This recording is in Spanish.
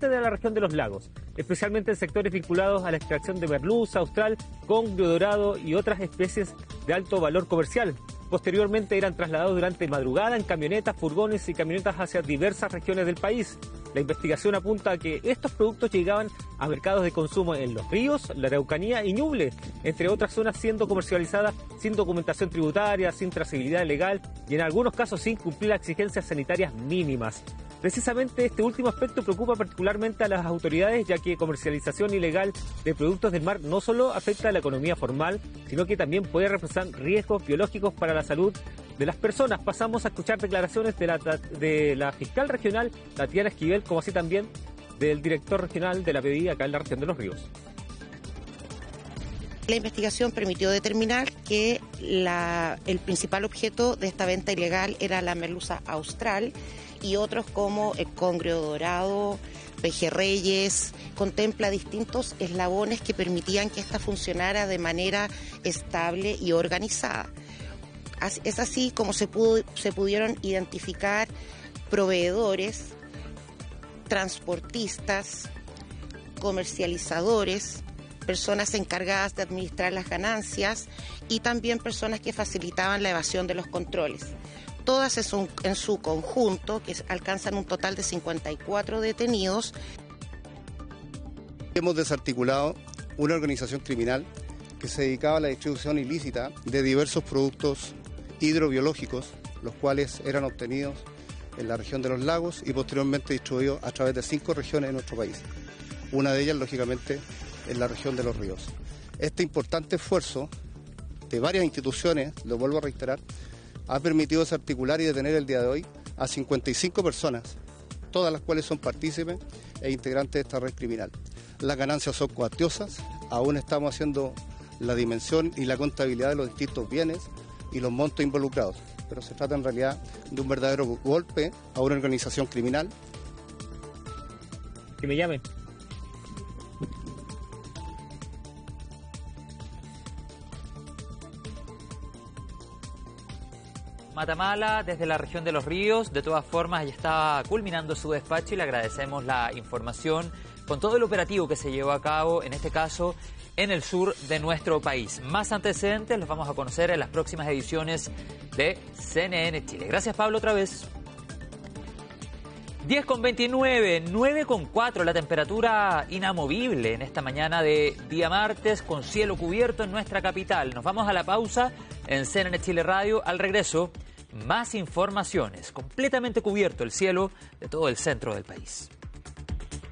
principalmente de la región de los lagos, especialmente en sectores vinculados a la extracción de merluza austral, congrio dorado y otras especies de alto valor comercial. Posteriormente eran trasladados durante madrugada en camionetas, furgones y camionetas hacia diversas regiones del país. La investigación apunta a que estos productos llegaban a mercados de consumo en Los Ríos, la Araucanía y Ñuble, entre otras zonas, siendo comercializadas sin documentación tributaria, sin trazabilidad legal y en algunos casos sin cumplir las exigencias sanitarias mínimas. Precisamente este último aspecto preocupa particularmente a las autoridades, ya que comercialización ilegal de productos del mar no solo afecta a la economía formal, sino que también puede representar riesgos biológicos para la salud de las personas. Pasamos a escuchar declaraciones de la fiscal regional, Tatiana Esquivel, como así también del director regional de la PDI acá en la región de Los Ríos. La investigación permitió determinar que el principal objeto de esta venta ilegal era la merluza austral y otros como el congrio dorado, pejerreyes. Contempla distintos eslabones que permitían que esta funcionara de manera estable y organizada. Es así como se pudieron identificar proveedores, transportistas, comercializadores, personas encargadas de administrar las ganancias y también personas que facilitaban la evasión de los controles. Todas en su conjunto, que alcanzan un total de 54 detenidos. Hemos desarticulado una organización criminal que se dedicaba a la distribución ilícita de diversos productos hidrobiológicos, los cuales eran obtenidos en la región de los lagos y posteriormente distribuidos a través de 5 regiones de nuestro país. Una de ellas, lógicamente, en la región de los ríos. Este importante esfuerzo de varias instituciones, lo vuelvo a reiterar, ha permitido desarticular y detener el día de hoy a 55 personas, todas las cuales son partícipes e integrantes de esta red criminal. Las ganancias son cuantiosas, aún estamos haciendo la dimensión y la contabilidad de los distintos bienes y los montos involucrados, pero se trata en realidad de un verdadero golpe a una organización criminal. Que me llamen. Matamala, desde la región de Los Ríos, de todas formas ya está culminando su despacho y le agradecemos la información con todo el operativo que se llevó a cabo, en este caso en el sur de nuestro país. Más antecedentes los vamos a conocer en las próximas ediciones de CNN Chile. Gracias, Pablo, otra vez. 10:29, 9:4, la temperatura inamovible en esta mañana de día martes con cielo cubierto en nuestra capital. Nos vamos a la pausa en CNN Chile Radio. Al regreso, más informaciones. Completamente cubierto el cielo de todo el centro del país.